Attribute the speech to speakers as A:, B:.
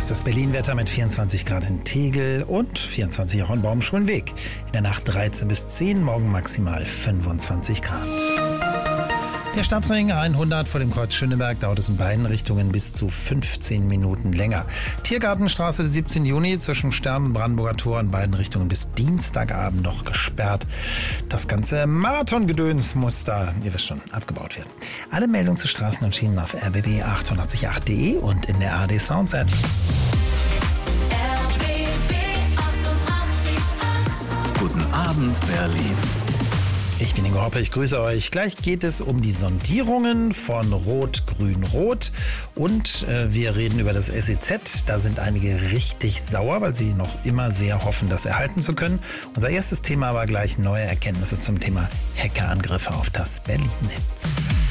A: ist das Berlin-Wetter mit 24 Grad in Tegel und 24 auch in Baumschulenweg. In der Nacht 13 bis 10, morgen maximal 25 Grad. Der Stadtring 100 vor dem Kreuz Schöneberg dauert es in beiden Richtungen bis zu 15 Minuten länger. Tiergartenstraße 17. Juni zwischen Stern und Brandenburger Tor in beiden Richtungen bis Dienstagabend noch gesperrt. Das ganze Marathongedöns muss da, ihr wisst schon, abgebaut werden. Alle Meldungen zu Straßen und Schienen auf rbb888.de und in der ARD Sounds App.
B: Guten Abend, Berlin.
A: Ich bin Ingo Hoppe, ich grüße euch. Gleich geht es um die Sondierungen von Rot, Grün, Rot und wir reden über das SEZ. Da sind einige richtig sauer, weil sie noch immer sehr hoffen, das erhalten zu können. Unser erstes Thema war gleich neue Erkenntnisse zum Thema Hackerangriffe auf das Berlin-Netz.